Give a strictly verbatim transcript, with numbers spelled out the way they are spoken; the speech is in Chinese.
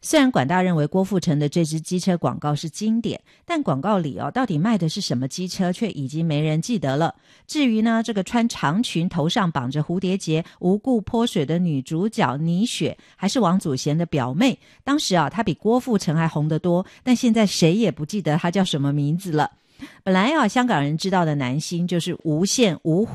虽然管大认为郭富城的这支机车广告是经典，但广告里哦，到底卖的是什么机车却已经没人记得了。至于呢，这个穿长裙头上绑着蝴蝶结无故泼水的女主角倪雪，还是王祖贤的表妹，当时啊她比郭富城还红得多，但现在谁也不记得她叫什么名字了。本来啊香港人知道的男星就是无线吴